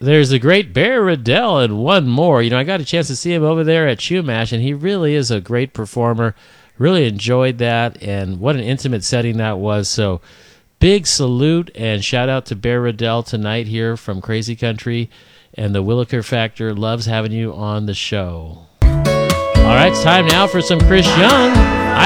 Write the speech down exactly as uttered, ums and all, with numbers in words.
There's the great Bear Riddell and one more. You know, I got a chance to see him over there at Chumash, and he really is a great performer. Really enjoyed that, and what an intimate setting that was. So big salute and shout out to Bear Riddell tonight here from Crazy Country, and the Williker Factor loves having you on the show. All right, it's time now for some Chris Young.